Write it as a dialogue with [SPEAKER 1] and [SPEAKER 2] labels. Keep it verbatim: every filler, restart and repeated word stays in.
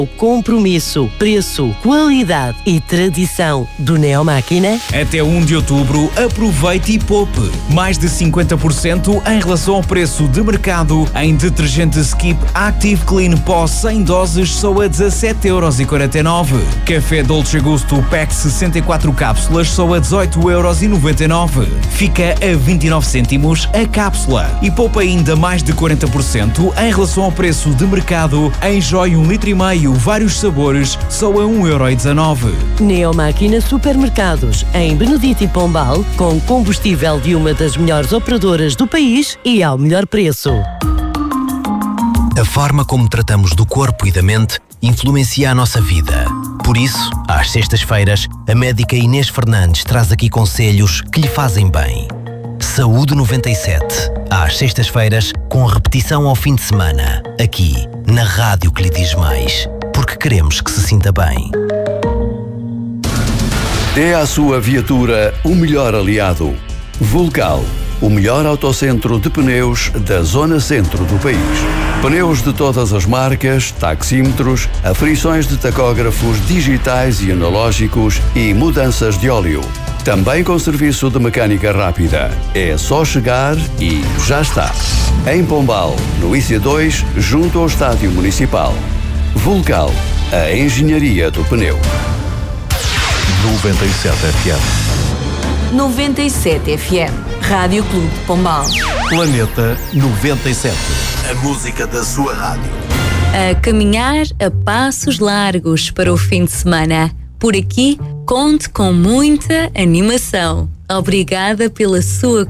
[SPEAKER 1] O compromisso, preço, qualidade e tradição do Neomáquina.
[SPEAKER 2] Até primeiro de outubro, aproveite e poupe. Mais de cinquenta por cento em relação ao preço de mercado em detergente Skip Active Clean Pó cem doses só a dezassete euros e quarenta e nove. Café Dolce Gusto Pack sessenta e quatro cápsulas só a dezoito euros e noventa e nove. Fica a vinte e nove cêntimos a cápsula. E poupa ainda mais de quarenta por cento em relação ao preço de mercado em Joy um litro e meio, vários sabores, só a um euro e dezanove.
[SPEAKER 1] Neomáquina Supermercados, em Benedito e Pombal, com combustível de uma das melhores operadoras do país e ao melhor preço.
[SPEAKER 3] A forma como tratamos do corpo e da mente influencia a nossa vida. Por isso, às sextas-feiras, a médica Inês Fernandes traz aqui conselhos que lhe fazem bem. Saúde noventa e sete, às sextas-feiras, com repetição ao fim de semana, aqui, na rádio que lhe diz mais, porque queremos que se sinta bem.
[SPEAKER 4] Dê à sua viatura o melhor aliado. Vulcal, o melhor autocentro de pneus da zona centro do país. Pneus de todas as marcas, taxímetros, aferições de tacógrafos digitais e analógicos e mudanças de óleo. Também com serviço de mecânica rápida. É só chegar e já está. Em Pombal, no I C dois, junto ao Estádio Municipal. Vulcal, a engenharia do pneu.
[SPEAKER 5] noventa e sete F M.
[SPEAKER 6] noventa e sete F M. Rádio Clube de Pombal.
[SPEAKER 5] Planeta noventa e sete. A música da sua rádio.
[SPEAKER 6] A caminhar a passos largos para o fim de semana. Por aqui, conte com muita animação. Obrigada pela sua